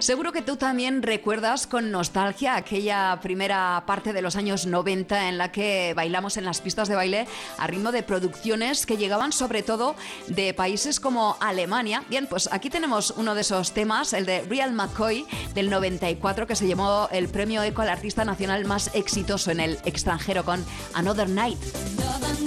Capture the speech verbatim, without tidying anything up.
Seguro que tú también recuerdas con nostalgia aquella primera parte de los años noventa en la que bailamos en las pistas de baile a ritmo de producciones que llegaban sobre todo de países como Alemania. Bien, pues aquí tenemos uno de esos temas, el de Real McCoy del noventa y cuatro, que se llevó el premio ECO al artista nacional más exitoso en el extranjero con Another Night.